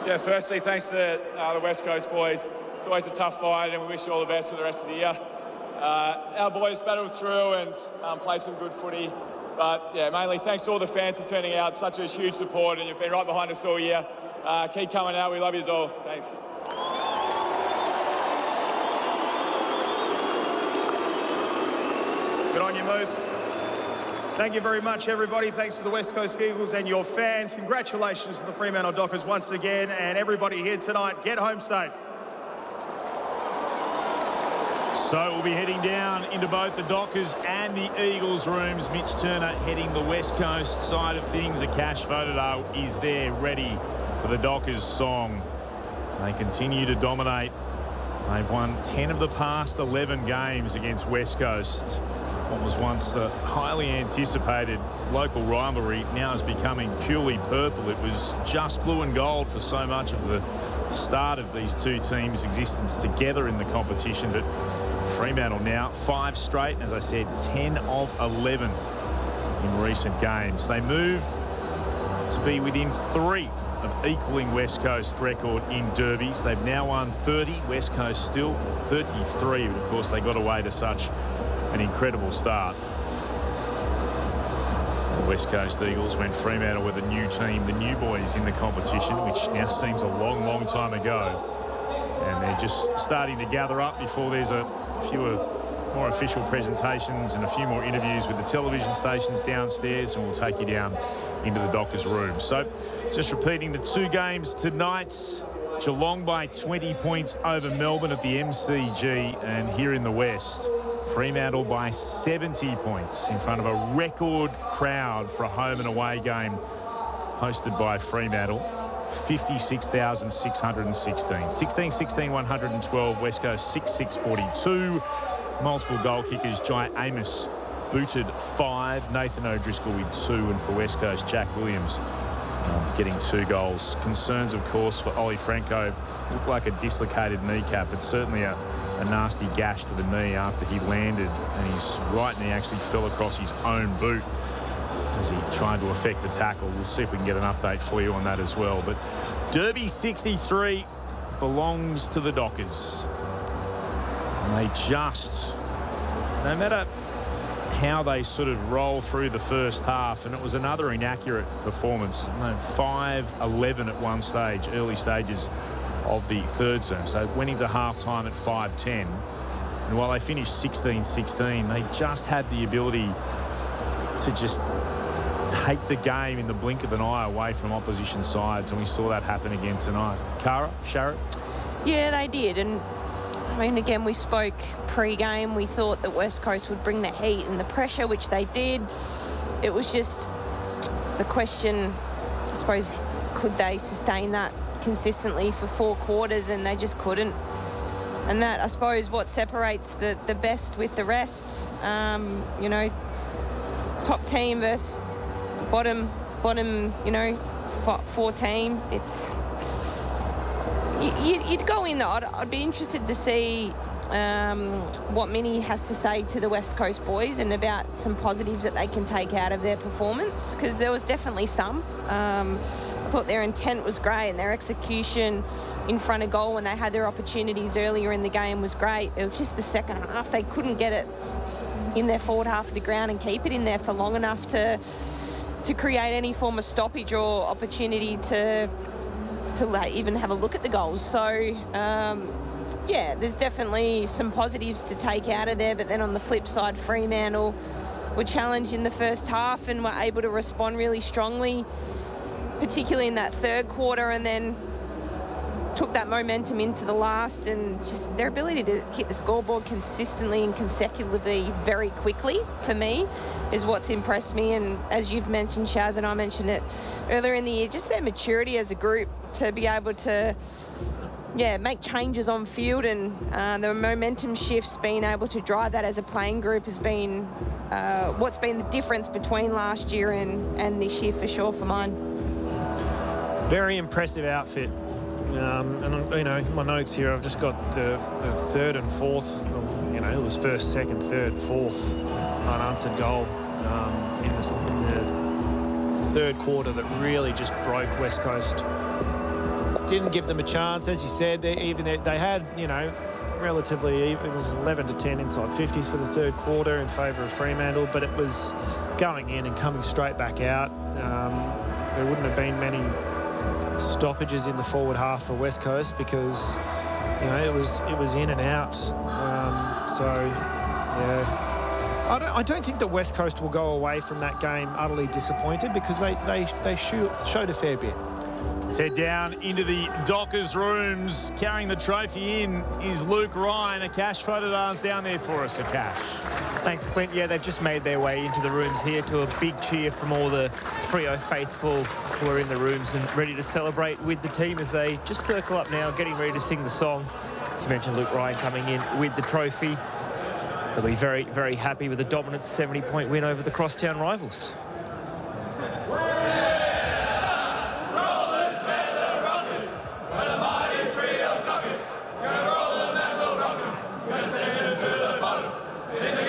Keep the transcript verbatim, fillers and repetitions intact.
Yeah, firstly, thanks to uh, the West Coast boys. It's always a tough fight, and we wish you all the best for the rest of the year. Uh, our boys battled through and um, played some good footy. But, yeah, mainly thanks to all the fans for turning out. Such a huge support, and you've been right behind us all year. Uh, keep coming out. We love you all. Thanks. Good on you, Moose. Thank you very much, everybody. Thanks to the West Coast Eagles and your fans. Congratulations to the Fremantle Dockers once again. And everybody here tonight, get home safe. So we'll be heading down into both the Dockers and the Eagles rooms. Mitch Turner heading the West Coast side of things. Akash Vodadar is there ready for the Dockers song. They continue to dominate. They've won ten of the past eleven games against West Coast. What was once a highly anticipated local rivalry now is becoming purely purple. It was just blue and gold for so much of the start of these two teams' existence together in the competition. But Fremantle now five straight, as I said, ten of eleven in recent games. They move to be within three of equaling West Coast record in derbies. They've now won thirty, West Coast still thirty-three, but of course they got away to such an incredible start. The West Coast Eagles went Fremantle with a new team, the New Boys, in the competition, which now seems a long, long time ago. And they're just starting to gather up before there's a few more official presentations and a few more interviews with the television stations downstairs, and we'll take you down into the Dockers room. So just repeating the two games tonight. Geelong by twenty points over Melbourne at the M C G, and here in the West, Fremantle by seventy points in front of a record crowd for a home and away game hosted by Fremantle. fifty-six thousand six hundred sixteen. sixteen sixteen one hundred twelve, West Coast six six forty-two. Multiple goal kickers, Jai Amos booted five, Nathan O'Driscoll with two, and for West Coast, Jack Williams um, getting two goals. Concerns, of course, for Ollie Franco. Looked like a dislocated kneecap, but certainly a, a nasty gash to the knee after he landed, and his right knee actually fell across his own boot as he tried to effect a tackle. We'll see if we can get an update for you on that as well. But Derby sixty-three belongs to the Dockers. And they just, no matter how they sort of roll through the first half, and it was another inaccurate performance. five eleven at one stage, early stages of the third term. So went into half-time at five ten. And while they finished sixteen sixteen, they just had the ability to just take the game in the blink of an eye away from opposition sides, and we saw that happen again tonight. Cara, Sharrett? Yeah, they did, and I mean, again, we spoke pre-game. We thought that West Coast would bring the heat and the pressure, which they did. It was just the question, I suppose, could they sustain that consistently for four quarters, and they just couldn't. And that, I suppose, what separates the, the best with the rest. Um, you know, top team versus bottom, bottom, you know, four team. It's, you, you'd go in there. I'd, I'd be interested to see um, what Minnie has to say to the West Coast boys and about some positives that they can take out of their performance, because there was definitely some. Um, I thought their intent was great, and their execution in front of goal when they had their opportunities earlier in the game was great. It was just the second half. They couldn't get it in their forward half of the ground and keep it in there for long enough to to create any form of stoppage or opportunity to to like, even have a look at the goals. So, um, yeah, there's definitely some positives to take out of there. But then on the flip side, Fremantle were challenged in the first half and were able to respond really strongly, particularly in that third quarter, and then took that momentum into the last, and just their ability to hit the scoreboard consistently and consecutively very quickly, for me, is what's impressed me. And as you've mentioned, Shaz, and I mentioned it earlier in the year, just their maturity as a group to be able to, yeah, make changes on field, and uh, the momentum shifts, being able to drive that as a playing group has been uh, what's been the difference between last year and, and this year for sure for mine. Very impressive outfit. Um, and, you know, my notes here, I've just got the, the third and fourth, you know, it was first, second, third, fourth unanswered goal um, in, the, in the third quarter that really just broke West Coast didn't give them a chance. As you said, they even they, they had, you know, relatively, it was eleven to ten inside fifties for the third quarter in favour of Fremantle, but it was going in and coming straight back out. Um, there wouldn't have been many stoppages in the forward half for West Coast because, you know, it was it was in and out. Um, so, yeah. I don't, I don't think that West Coast will go away from that game utterly disappointed because they, they, they shoot, showed a fair bit. Let's head down into the Dockers rooms. Carrying the trophy in is Luke Ryan. Akash Photodars down there for us, Akash. Thanks, Clint. Yeah, they've just made their way into the rooms here to a big cheer from all the Freo faithful who are in the rooms and ready to celebrate with the team as they just circle up now, getting ready to sing the song. As you mentioned, Luke Ryan coming in with the trophy. They'll be very, very happy with a dominant seventy point win over the Crosstown rivals.